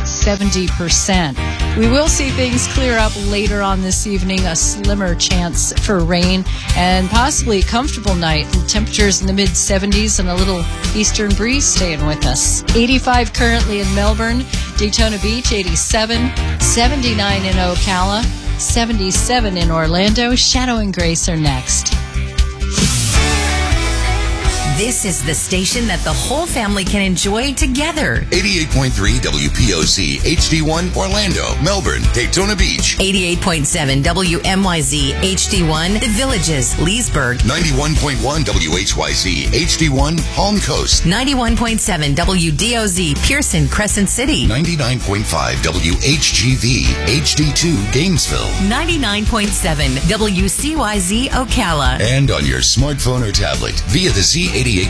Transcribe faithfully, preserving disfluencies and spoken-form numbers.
at seventy percent. We will see things clear up later on this evening, a slimmer chance for rain and possibly a comfortable night. Temperatures in the mid seventies and a little eastern breeze staying with us. eighty-five currently in Melbourne, Daytona Beach eighty-seven, seventy-nine in Ocala, seventy-seven in Orlando. Shadow and Grace are next. This is the station that the whole family can enjoy together. eighty-eight point three W P O C H D one Orlando, Melbourne, Daytona Beach. eighty-eight point seven W M Y Z H D one The Villages, Leesburg. ninety-one point one W H Y Z H D one Palm Coast. ninety-one point seven W D O Z Pearson, Crescent City. ninety-nine point five W H G V H D two Gainesville. ninety-nine point seven W C Y Z Ocala. And on your smartphone or tablet via the Z eighty